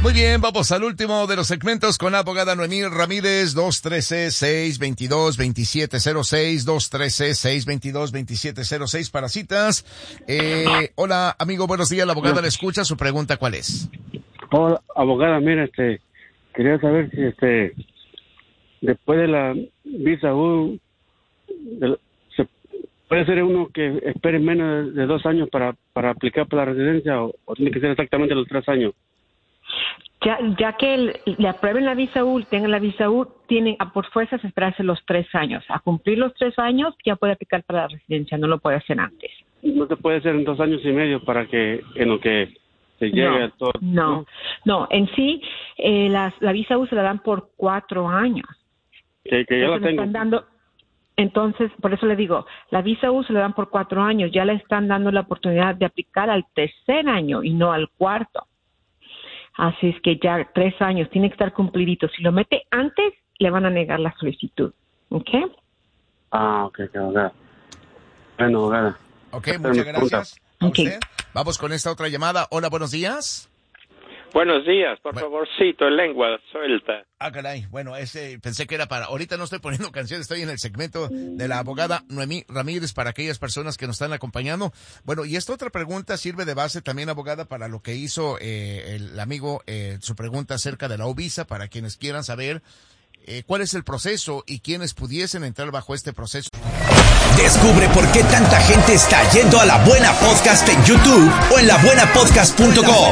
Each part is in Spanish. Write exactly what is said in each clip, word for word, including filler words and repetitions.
Muy bien, vamos al último de los segmentos con la abogada Noemí Ramírez, dos uno tres, seis dos dos, dos siete cero seis, dos uno tres, seis dos dos, dos siete cero seis para citas. Eh, hola, amigo, buenos días, la abogada le escucha, su pregunta, ¿cuál es? Hola, abogada, mira, este, quería saber si, este, después de la visa U, de, se puede ser uno que espere menos de dos años para, para aplicar para la residencia o, o tiene que ser exactamente los tres años. Ya, ya que el, le aprueben la visa U, tengan la visa U, tienen a por fuerzas esperarse los tres años. A cumplir los tres años ya puede aplicar para la residencia, no lo puede hacer antes. No se puede hacer en dos años y medio para que en lo que se llegue no, a todo. No, no, no. En sí, eh, las, la visa U se la dan por cuatro años. Que, que ya la tengo. Están dando, entonces, por eso le digo, la visa U se la dan por cuatro años. Ya le están dando la oportunidad de aplicar al tercer año y no al cuarto. Así es que ya tres años, tiene que estar cumplidito. Si lo mete antes, le van a negar la solicitud. ¿Ok? Ah, ok, ok, abogada. Bueno, abogada. Ok, muchas gracias. A Okay. usted. Vamos con esta otra llamada. Hola, buenos días. Buenos días, por bueno. favorcito, lengua suelta. Ah, caray. Bueno, ese pensé que era para... Ahorita no estoy poniendo canciones, estoy en el segmento de la abogada Noemí Ramírez para aquellas personas que nos están acompañando. Bueno, y esta otra pregunta sirve de base también, abogada, para lo que hizo eh, el amigo, eh, su pregunta acerca de la U-Visa, para quienes quieran saber eh, cuál es el proceso y quienes pudiesen entrar bajo este proceso. Descubre por qué tanta gente está yendo a La Buena Podcast en YouTube o en la buena podcast punto com.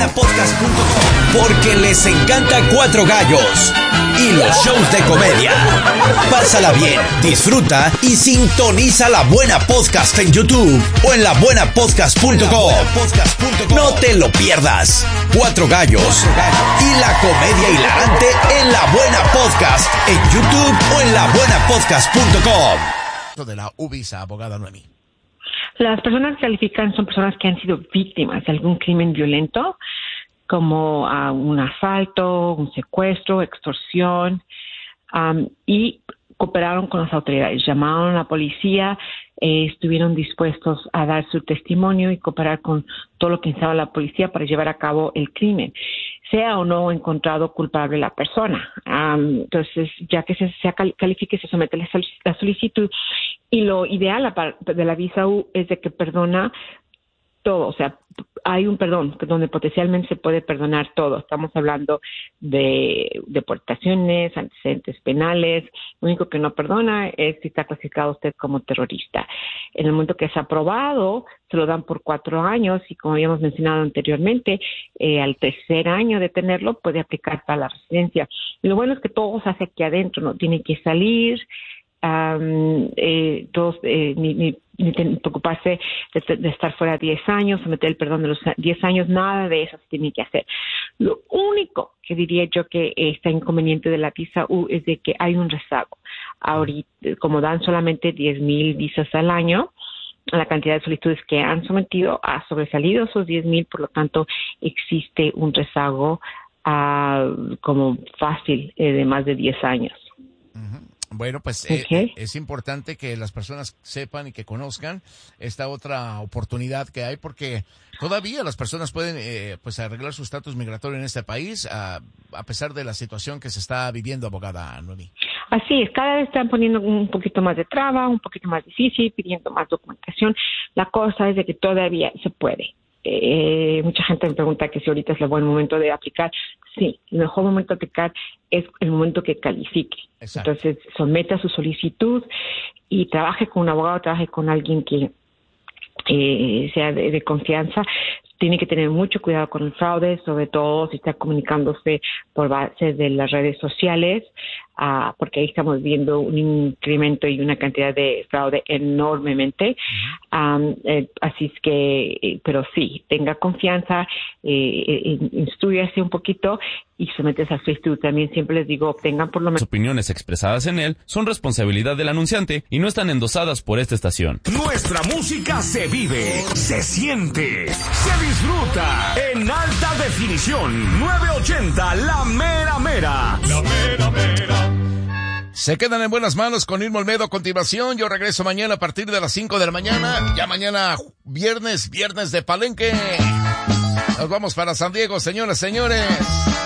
Porque les encanta Cuatro Gallos y los shows de comedia. Pásala bien, disfruta y sintoniza La Buena Podcast en YouTube o en la buena podcast punto com. No te lo pierdas. Cuatro Gallos y la comedia hilarante en La Buena Podcast en YouTube o en la buena podcast punto com. De la U-Visa, abogada Noemí. Las personas que califican son personas que han sido víctimas de algún crimen violento, como uh, un asalto, un secuestro, extorsión, um, y cooperaron con las autoridades, llamaron a la policía, eh, estuvieron dispuestos a dar su testimonio y cooperar con todo lo que necesitaba la policía para llevar a cabo el crimen, sea o no encontrado culpable la persona. Um, entonces, ya que se, se califique, se somete la, la solicitud, y lo ideal de la visa U es de que perdona todo, o sea, hay un perdón donde potencialmente se puede perdonar todo. Estamos hablando de deportaciones, antecedentes penales. Lo único que no perdona es si está clasificado usted como terrorista. En el momento que es aprobado, se lo dan por cuatro años y, como habíamos mencionado anteriormente, eh, al tercer año de tenerlo puede aplicar para la residencia. Y lo bueno es que todo se hace aquí adentro, no tiene que salir. Um, eh, todos, eh, ni, ni, ni preocuparse de, de estar fuera diez años, someter el perdón de los diez años, nada de eso se tiene que hacer. Lo único que diría yo que está inconveniente de la visa U es de que hay un rezago. Ahorita, como dan solamente diez mil visas al año, la cantidad de solicitudes que han sometido ha sobresalido esos diez mil, por lo tanto existe un rezago uh, como fácil eh, de más de diez años. Uh-huh. Bueno, pues okay. eh, es importante que las personas sepan y que conozcan esta otra oportunidad que hay, porque todavía las personas pueden eh, pues arreglar su estatus migratorio en este país a, a pesar de la situación que se está viviendo, abogada Noemí. Así es, cada vez están poniendo un poquito más de traba, un poquito más difícil, pidiendo más documentación. La cosa es de que todavía se puede. Eh, mucha gente me pregunta que si ahorita es el buen momento de aplicar. Sí, el mejor momento de aplicar es el momento que califique. Exacto. Entonces, someta su solicitud y trabaje con un abogado, trabaje con alguien que eh, sea de, de confianza. Tiene que tener mucho cuidado con el fraude, sobre todo si está comunicándose por base de las redes sociales, uh, porque ahí estamos viendo un incremento y una cantidad de fraude enormemente. Uh-huh. Um, eh, así es que, eh, pero sí, tenga confianza, eh, eh, instrúyase un poquito y someterse a solicitud. También siempre les digo, obtengan por lo menos... Las opiniones expresadas en él son responsabilidad del anunciante y no están endosadas por esta estación. Nuestra música se vive, se siente, se disfruta en alta definición. nueve ochenta, la mera mera. La mera mera. Se quedan en buenas manos con Irma Olmedo. A continuación, yo regreso mañana a partir de las cinco de la mañana. Ya mañana, viernes, viernes de Palenque. Nos vamos para San Diego, señoras, señores.